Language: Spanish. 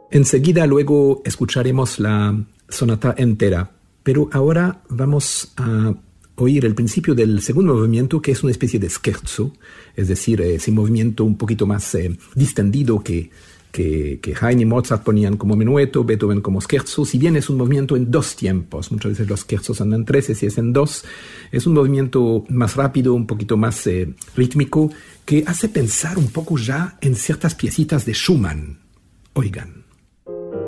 Enseguida luego escucharemos la sonata entera, pero ahora vamos a oír el principio del segundo movimiento, que es una especie de scherzo, es decir, ese movimiento un poquito más distendido que Haydn y Mozart ponían como menueto, Beethoven como scherzo. Si bien es un movimiento en dos tiempos, muchas veces los scherzos andan en 13, si es en dos, es un movimiento más rápido, un poquito más rítmico, que hace pensar un poco ya en ciertas piecitas de Schumann. Oigan.